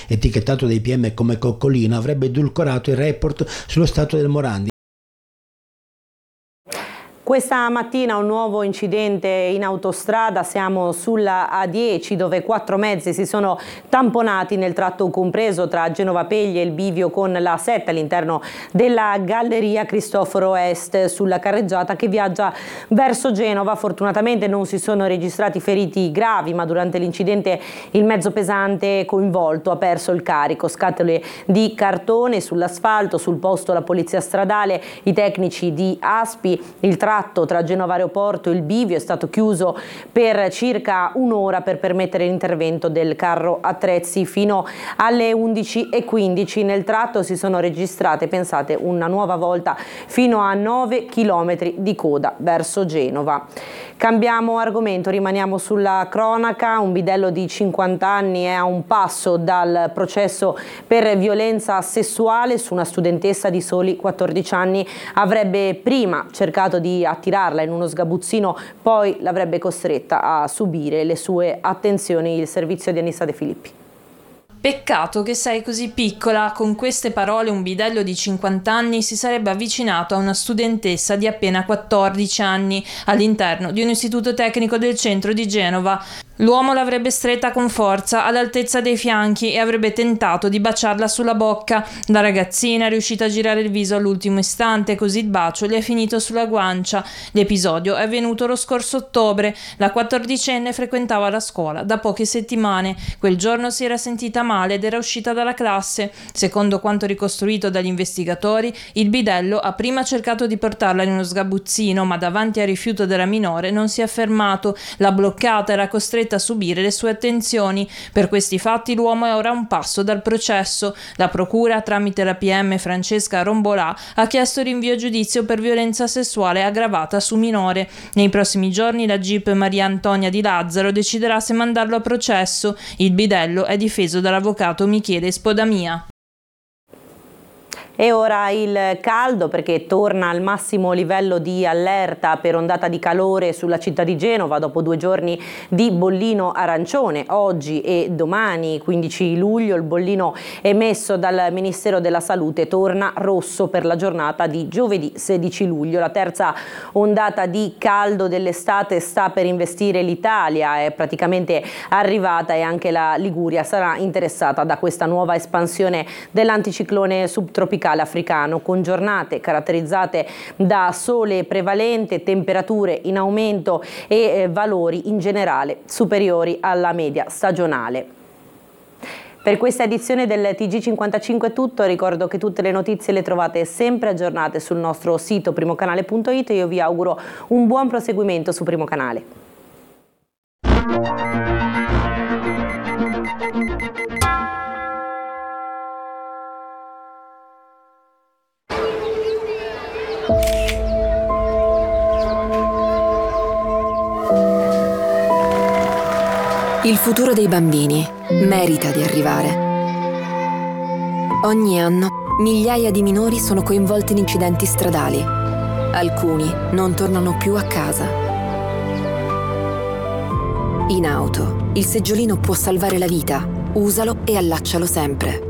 etichettato dai PM come coccolino, avrebbe edulcorato il report sullo stato del Morandi. Questa mattina un nuovo incidente in autostrada, siamo sulla A10 dove 4 mezzi si sono tamponati nel tratto compreso tra Genova Peglie e il bivio con la 7 all'interno della galleria Cristoforo Est sulla carreggiata che viaggia verso Genova. Fortunatamente non si sono registrati feriti gravi, ma durante l'incidente il mezzo pesante coinvolto ha perso il carico, scatole di cartone sull'asfalto, sul posto la polizia stradale, i tecnici di ASPI, il tratto tra Genova Aeroporto e il bivio è stato chiuso per circa un'ora per permettere l'intervento del carro attrezzi. Fino alle 11:15 nel tratto si sono registrate, pensate, una nuova volta fino a 9 chilometri di coda verso Genova. Cambiamo argomento, rimaniamo sulla cronaca. Un bidello di 50 anni è a un passo dal processo per violenza sessuale su una studentessa di soli 14 anni. Avrebbe prima cercato di attirarla in uno sgabuzzino, poi l'avrebbe costretta a subire le sue attenzioni. Il servizio di Anissa De Filippi. Peccato che sei così piccola. Con queste parole un bidello di 50 anni si sarebbe avvicinato a una studentessa di appena 14 anni all'interno di un istituto tecnico del centro di Genova. L'uomo l'avrebbe stretta con forza all'altezza dei fianchi e avrebbe tentato di baciarla sulla bocca. La ragazzina è riuscita a girare il viso all'ultimo istante, così il bacio le è finito sulla guancia. L'episodio è avvenuto lo scorso ottobre. La 14enne frequentava la scuola da poche settimane. Quel giorno si era sentita male ed era uscita dalla classe. Secondo quanto ricostruito dagli investigatori, il bidello ha prima cercato di portarla in uno sgabuzzino, ma davanti al rifiuto della minore non si è fermato. L'ha bloccata e era costretta a subire le sue attenzioni. Per questi fatti l'uomo è ora a un passo dal processo. La procura, tramite la PM Francesca Rombolà, ha chiesto rinvio a giudizio per violenza sessuale aggravata su minore. Nei prossimi giorni la GIP Maria Antonia Di Lazzaro deciderà se mandarlo a processo. Il bidello è difeso dall'avvocato Michele Spodamia. E ora il caldo, perché torna al massimo livello di allerta per ondata di calore sulla città di Genova dopo 2 giorni di bollino arancione. Oggi e domani, 15 luglio, il bollino emesso dal Ministero della Salute torna rosso per la giornata di giovedì 16 luglio. La terza ondata di caldo dell'estate sta per investire l'Italia, è praticamente arrivata e anche la Liguria sarà interessata da questa nuova espansione dell'anticiclone subtropicale africano, con giornate caratterizzate da sole prevalente, temperature in aumento e valori in generale superiori alla media stagionale. Per questa edizione del TG55 è tutto. Ricordo che tutte le notizie le trovate sempre aggiornate sul nostro sito primocanale.it. Io vi auguro un buon proseguimento su Primo Canale. Il futuro dei bambini merita di arrivare. Ogni anno migliaia di minori sono coinvolti in incidenti stradali. Alcuni non tornano più a casa. In auto, il seggiolino può salvare la vita. Usalo e allaccialo sempre.